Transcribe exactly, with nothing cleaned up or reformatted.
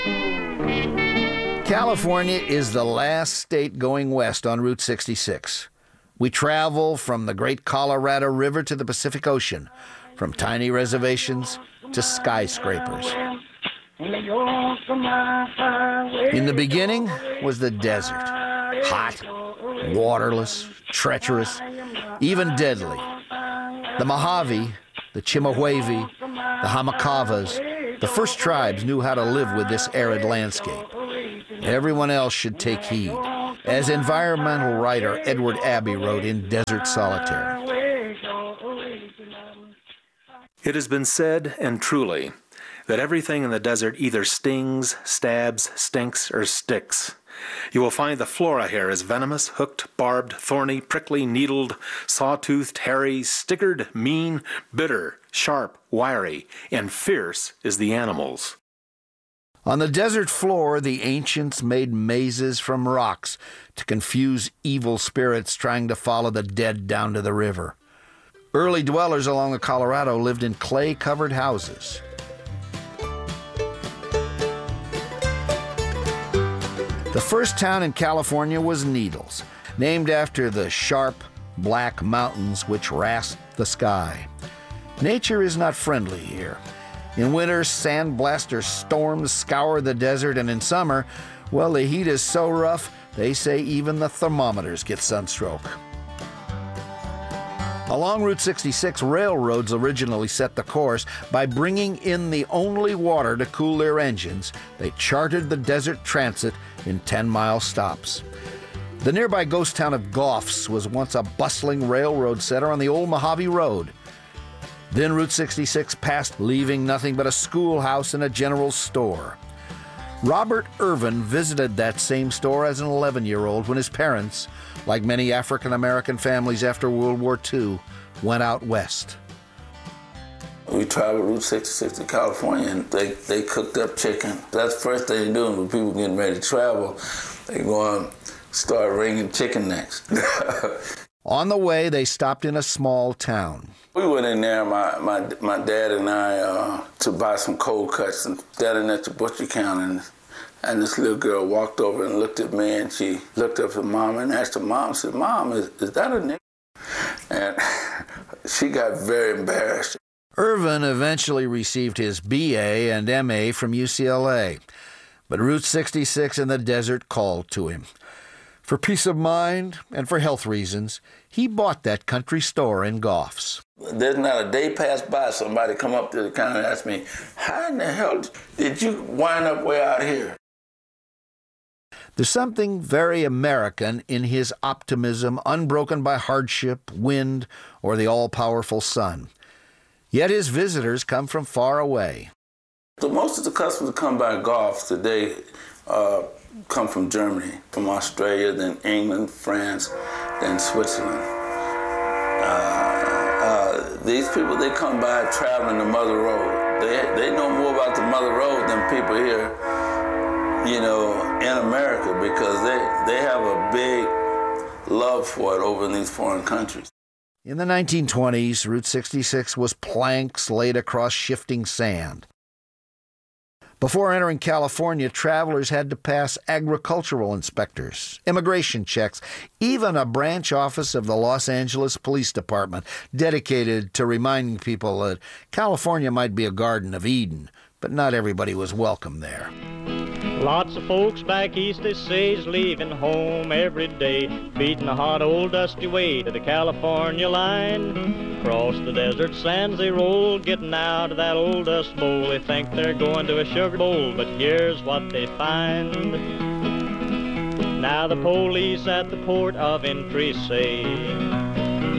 California is the last state going west on Route sixty-six. We travel from the great Colorado River to the Pacific Ocean, from tiny reservations to skyscrapers. In the beginning was the desert, hot, waterless, treacherous, even deadly. The Mojave, the Chemehuevi, the Hamacavas, the first tribes knew how to live with this arid landscape. Everyone else should take heed, as environmental writer Edward Abbey wrote in Desert Solitaire. It has been said, and truly, that everything in the desert either stings, stabs, stinks, or sticks. You will find the flora here as venomous, hooked, barbed, thorny, prickly, needled, saw-toothed, hairy, stickered, mean, bitter, sharp, wiry, and fierce as the animals. On the desert floor, the ancients made mazes from rocks to confuse evil spirits trying to follow the dead down to the river. Early dwellers along the Colorado lived in clay-covered houses. The first town in California was Needles, named after the sharp, black mountains which rasped the sky. Nature is not friendly here. In winter, sandblaster storms scour the desert, and in summer, well, the heat is so rough, they say even the thermometers get sunstroke. Along Route sixty-six, railroads originally set the course by bringing in the only water to cool their engines. They chartered the desert transit in ten-mile stops. The nearby ghost town of Goffs was once a bustling railroad center on the old Mojave Road. Then Route sixty-six passed, leaving nothing but a schoolhouse and a general store. Robert Irvin visited that same store as an eleven-year-old when his parents, like many African-American families after World War Two, went out west. We traveled Route sixty-six to California, and they, they cooked up chicken. That's the first thing they do when people getting ready to travel. They go and start wringing chicken necks. On the way, they stopped in a small town. We went in there, my my, my dad and I, uh, to buy some cold cuts, and standing at the butcher counter, and, and this little girl walked over and looked at me, and she looked up at Mom and asked her mom, said, "Mom, is, is that a nigger?" And she got very embarrassed. Irvin eventually received his B A and M A from U C L A, but Route sixty-six in the desert called to him. For peace of mind and for health reasons, he bought that country store in Goffs. There's not a day passed by somebody come up to the counter and ask me, "How in the hell did you wind up way out here?" There's something very American in his optimism, unbroken by hardship, wind, or the all-powerful sun. Yet his visitors come from far away. So most of the customers that come by Goffs today uh, come from Germany, from Australia, then England, France, then Switzerland. Uh, uh, these people, they come by traveling the Mother Road. They, they know more about the Mother Road than people here, you know, in America, because they, they have a big love for it over in these foreign countries. In the nineteen twenties, Route sixty-six was planks laid across shifting sand. Before entering California, travelers had to pass agricultural inspectors, immigration checks, even a branch office of the Los Angeles Police Department dedicated to reminding people that California might be a Garden of Eden, but not everybody was welcome there. Lots of folks back east, they say, is leaving home every day, beating the hot old dusty way to the California line. Across the desert sands they roll, getting out of that old dust bowl. They think they're going to a sugar bowl, but here's what they find. Now the police at the port of entry say,